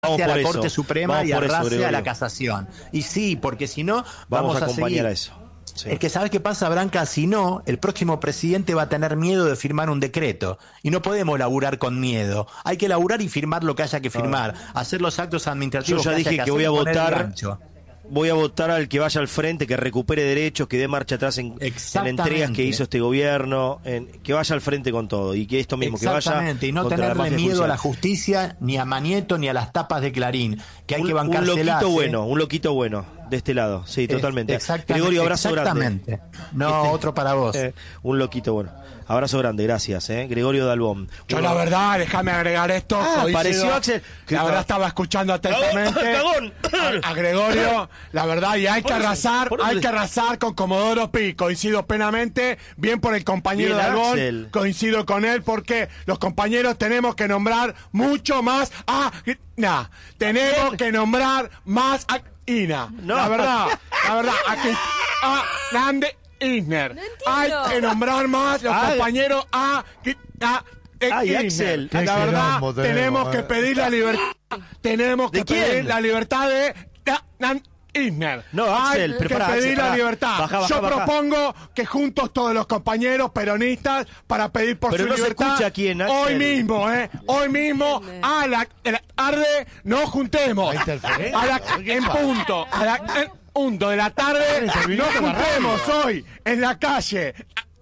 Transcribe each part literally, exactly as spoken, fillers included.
Vamos a la por Corte eso. Suprema Vamos y por eso, arrase a Gregorio. la casación. Y sí, porque si no, Vamos, vamos, a a acompañar seguir. a eso. Sí. Es que ¿sabes qué pasa, Branca? Si no, el próximo presidente va a tener miedo de firmar un decreto. Y no podemos laburar con miedo. Hay que laburar y firmar lo que haya que firmar. Hacer los actos administrativos Yo ya que haya dije que que voy hacer a y poner el votar. gancho. Voy a votar al que vaya al frente, que recupere derechos, que dé marcha atrás en, en entregas que hizo este gobierno, en, que vaya al frente con todo y que esto mismo, que vaya Exactamente, y no contra la tenerle mafia miedo judicial. a la justicia, ni a Manieto, ni a las tapas de Clarín, que hay un, que un bancárselas. loquito ¿eh? bueno, un loquito bueno, de este lado, sí, totalmente. Exactamente, Gregorio, abrazo exactamente. grande. No, otro para vos. Eh, un loquito bueno. Abrazo grande, gracias, eh. Gregorio Dalbón. Yo Uno- la verdad, déjame agregar esto. Ah, coincido. apareció Axel. La verdad estaba escuchando atentamente ¡Cagón! a, a Gregorio, la verdad, y hay Por que eso, arrasar, por eso hay le- que arrasar con Comodoro Pi. Coincido plenamente, bien por el compañero Bien, Dalbón, Axel. coincido con él porque los compañeros tenemos que nombrar mucho más a Nah, tenemos que nombrar más a Ina. No. La verdad, la verdad, aquí a Grande Isner. No Hay entiendo. que nombrar más los Ah, compañeros a, a Ay, Isner. Axel. La Qué verdad, quilombo tenemos, tenemos, que eh. pedir la libertad. Tenemos que ¿De quién? pedir la libertad de Nan Isner. No, Hay Axel, que prepara, pedir Axel, la pará. libertad. Baja, baja, Yo baja. propongo que juntos todos los compañeros peronistas para pedir por Pero su no se libertad. escucha quién, Axel. Hoy mismo, eh. Hoy mismo a la, a la tarde nos juntemos. ¿La interferencia? A la, ¿Qué en pasa? punto. A la en punto de la tarde Interviniendo nos en la juntemos radio. hoy en la calle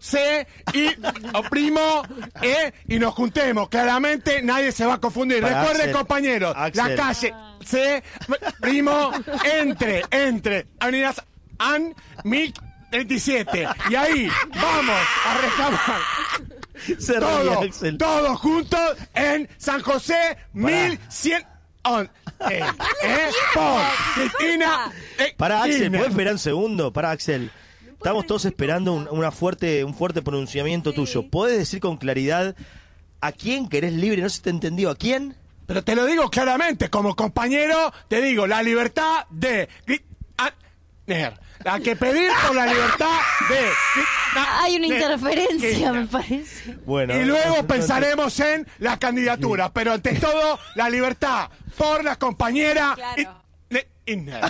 C y oprimo E y nos juntemos. Claramente nadie se va a confundir. Para Recuerden, Axel. compañeros, Axel. la calle C, primo, entre, entre Avenidas An mil veintisiete. Y ahí vamos a reclamar Se ríe, todos, Axel. todos juntos en San José mil cien. on- eh, eh, por Cristina. eh, Para Axel, Kirchner. ¿puedes esperar un segundo? Para Axel. Estamos todos esperando un, una fuerte, un fuerte pronunciamiento tuyo. ¿Puedes decir con claridad a quién querés libre? No se te entendió. ¿A quién? Pero te lo digo claramente, como compañero, te digo, la libertad de Kirchner. La que pedir por la libertad de Kirchner. Hay una interferencia, Kirchner. me parece. Bueno. Y luego no- no- pensaremos en las candidaturas, pero ante todo, la libertad por la compañera Claro. Kirchner.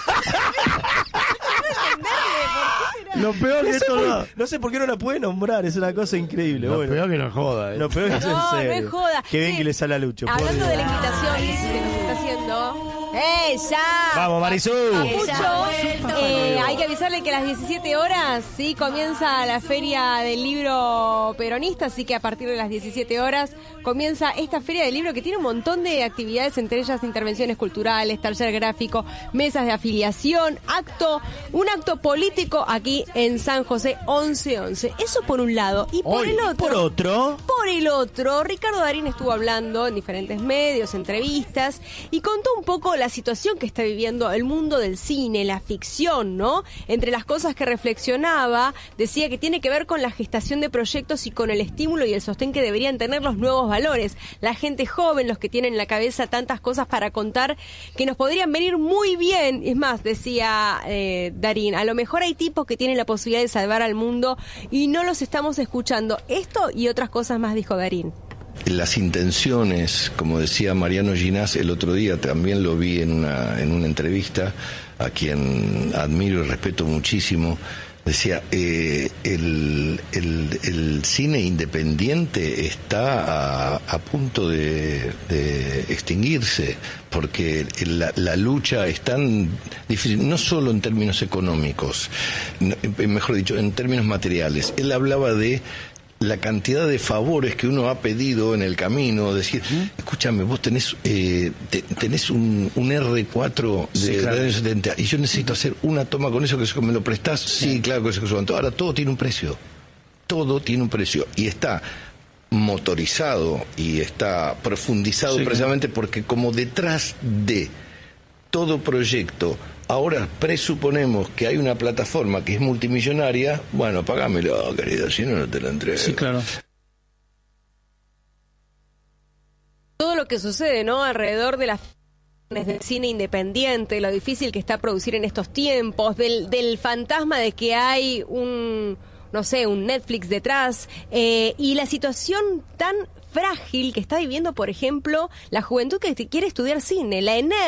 Lo peor que No sé esto por- no, no sé por qué no la puede nombrar, es una cosa increíble. Lo bueno. peor que nos joda. ¿eh? Lo peor que es en No, no serio. es joda. Qué bien Sí. que le sale a Lucho. por Hablando Dios. de la invitación que nos está haciendo. ¡Eh, ya! Vamos, Marisú. Mucho. Eh, hay que avisarle que a las diecisiete horas sí comienza la Feria del Libro Peronista, así que a partir de las diecisiete horas comienza esta Feria del Libro que tiene un montón de actividades, entre ellas intervenciones culturales, taller gráfico, mesas de afiliación, acto, un acto político aquí en San José once once. Eso por un lado. Y por Hoy, el otro... por otro. Por el otro, Ricardo Darín estuvo hablando en diferentes medios, entrevistas, y contó un poco la situación que está viviendo el mundo del cine, la ficción, ¿no? Entre las cosas que reflexionaba, decía que tiene que ver con la gestación de proyectos y con el estímulo y el sostén que deberían tener los nuevos valores. La gente joven, los que tienen en la cabeza tantas cosas para contar, que nos podrían venir muy bien. Es más, decía eh, Darín, a lo mejor hay tipos que tienen la posibilidad de salvar al mundo y no los estamos escuchando. Esto y otras cosas más, dijo Darín. Las intenciones, como decía Mariano Ginás el otro día, también lo vi en una, en una entrevista, a quien admiro y respeto muchísimo, decía, eh, el, el, el cine independiente está a, a punto de, de extinguirse, porque la, la lucha es tan difícil, no solo en términos económicos, no, mejor dicho, en términos materiales. Él hablaba de la cantidad de favores que uno ha pedido en el camino, decir, escúchame, vos tenés eh, te- tenés un, un erre cuatro de, Sí, claro. del año setenta y yo necesito hacer una toma con eso, que eso me lo prestás, sí, claro que eso que eso. Ahora todo tiene un precio, todo tiene un precio y está motorizado y está profundizado Sí, precisamente porque como detrás de todo proyecto ahora presuponemos que hay una plataforma que es multimillonaria, bueno, pagámelo, querido, si no, no te la entrego. Sí, claro. Todo lo que sucede, ¿no? Alrededor de las del cine independiente, lo difícil que está producir en estos tiempos, del, del fantasma de que hay un, no sé, un Netflix detrás, eh, y la situación tan frágil que está viviendo, por ejemplo, la juventud que quiere estudiar cine, la ener